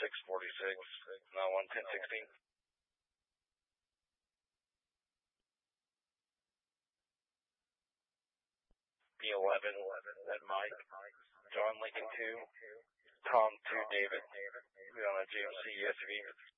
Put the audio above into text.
646, not 11016. B11 at Mike. John Lincoln 2. Tom 2 David. We on a GMC SUV.